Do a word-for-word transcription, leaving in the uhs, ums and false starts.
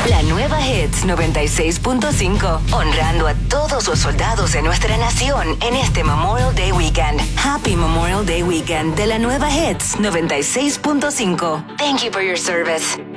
La nueva Hits noventa y seis punto cinco, honrando a todos los soldados de nuestra nación en este Memorial Day Weekend. Happy Memorial Day Weekend de la nueva Hits noventa y seis punto cinco. Thank you for your service.